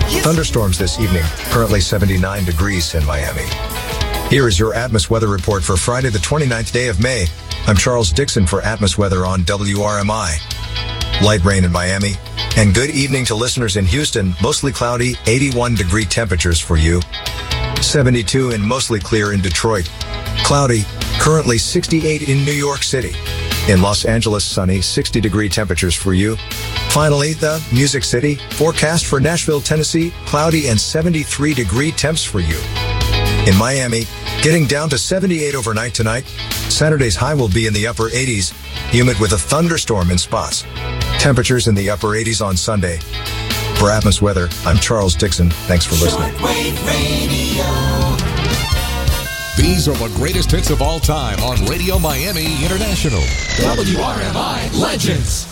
Thunderstorms this evening, currently 79 degrees in Miami. Here is your Atmos weather report for Friday, the 29th day of May. I'm Charles Dixon for Atmos Weather on WRMI. Light rain in Miami. And good evening to listeners in Houston. Mostly cloudy, 81-degree temperatures for you. 72 and mostly clear in Detroit. Cloudy, currently 68 in New York City. In Los Angeles, sunny, 60-degree temperatures for you. Finally, the Music City. Forecast for Nashville, Tennessee, cloudy and 73-degree temps for you. In Miami, getting down to 78 overnight tonight. Saturday's high will be in the upper 80s, humid with a thunderstorm in spots. Temperatures in the upper 80s on Sunday. For Atmos Weather, I'm Charles Dixon. Thanks for listening. These are the greatest hits of all time on Radio Miami International. WRMI Legends.